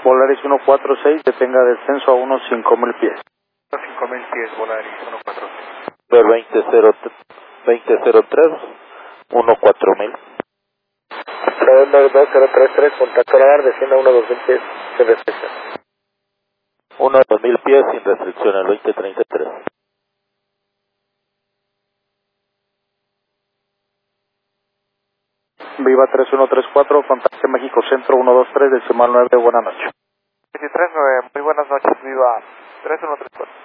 Volaris 146, detenga descenso a unos 5,000 pies. 5,000 pies, Volaris 146. Ver 2003, 14000. Redondor 2033, contacto radar, descienda a 1,2000 pies, sin restricción. 1,2000 pies sin restricción al 2033. Viva 3134, contacte México Centro 123, decimal 9, buenas noches. 23-9, muy buenas noches, Viva 3134.